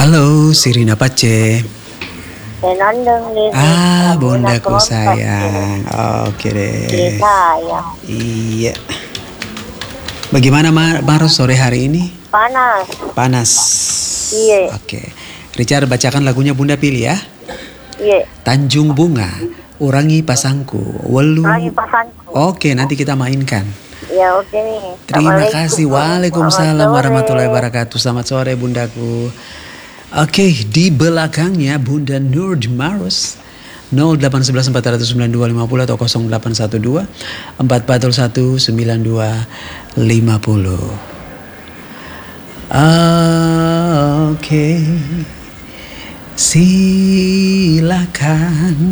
Halo, Sirina Pace. Nandang din. Bundaku sayang. Oke deh. Sayang. Iya. Bagaimana Maros sore hari ini? Panas. Panas. Iya. Oke. Richard bacakan lagunya Bunda pilih ya. Iya. Tanjung Bunga, Urangi Pasangku, Welu. Urangi Pasangku. Oke, nanti kita mainkan. Ya oke nih. Terima kasih. Waalaikumsalam warahmatullahi wabarakatuh. Selamat sore Bundaku. Oke, di belakangnya Bunda Nur Maros 0811 492 50 atau 0812 441 9250. Oke. Silakan.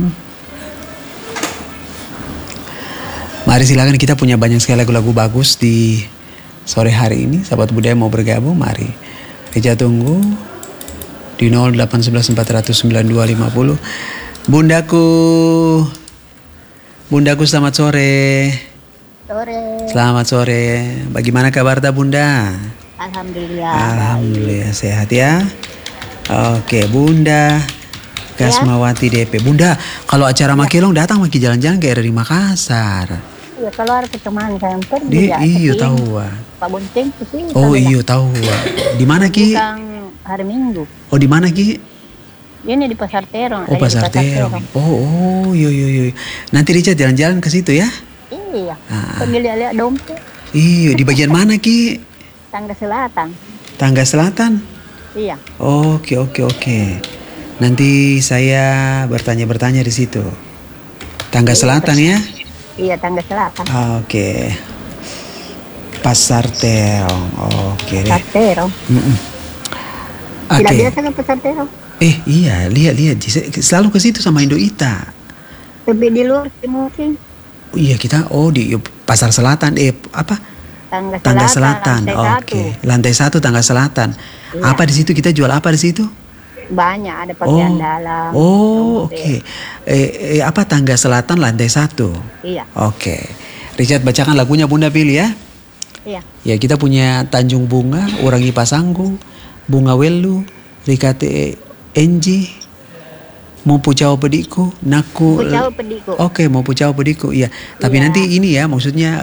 Mari silakan, kita punya banyak sekali lagu-lagu bagus di sore hari ini. Sahabat budaya mau bergabung, mari. Kita tunggu di 0811 492 50. Bundaku selamat sore. Sore. Selamat sore. Bagaimana kabar Bunda? Alhamdulillah. Sehat ya. Oke, Bunda Kasmawati DP. Bunda, kalau acara Makelong datang Maki jalan-jalan kayak dari Makassar. Iya, kalau ada teman saya yang pergi ya. Iya tahu. Pak Bonteng sih. Oh iya tahu. Di mana Ki? Hari Minggu. Oh di mana Ki? Ini di Pasar Terong. Oh Pasar Terong. Oh yo. Nanti Richard jalan-jalan ke situ ya? Iya. Pergi lihat-lihat dompet. Iya, di bagian mana Ki? Tangga Selatan. Tangga Selatan? Iya. Oke. Nanti saya bertanya di situ. Tangga Selatan ya? Iya, Tangga Selatan. Oke. Pasar Terong. Oke deh. Pasar Terong. Tidak biasa ke Pasar Terong. Iya, lihat. Selalu ke situ sama Indo Ita. Tapi di luar mungkin. Oh, iya kita. Di Pasar Selatan. Apa? Tangga Selatan. Oke. Lantai 1 Tangga Selatan. Iya. Apa di situ kita jual apa di situ? Banyak, ada pakaian dalam. Oke. Apa Tangga Selatan lantai 1? Iya. Oke. Richard bacakan lagunya Bunda pilih ya. Iya. Ya, kita punya Tanjung Bunga, Urangi Pasangku, Bunga Welu, Rikate Enji, Mau Pucau Pediku, Naku. Pucau Pediku. Oke, Mau Pucau Pediku. Iya. Tapi nanti ini ya, maksudnya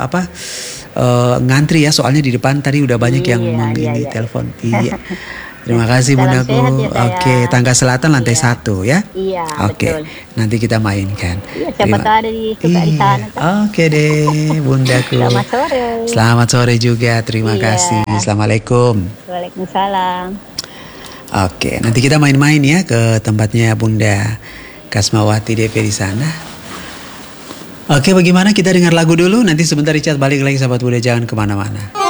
ngantri ya, soalnya di depan tadi udah banyak yang di telepon. Iya. Terima kasih Bundaku. Oke, Tangga Selatan lantai 1 ya. Iya. Oke. Nanti kita mainkan. Iya, siapa tahu ada di sana. Oke deh, Bundaku. Selamat sore. Selamat sore juga. Terima kasih. Assalamualaikum. Waalaikumsalam. Oke, nanti kita main-main ya ke tempatnya Bunda Kasmawati DP di sana. Oke, bagaimana kita dengar lagu dulu? Nanti sebentar Richard balik lagi sahabat Bunda, jangan kemana-mana.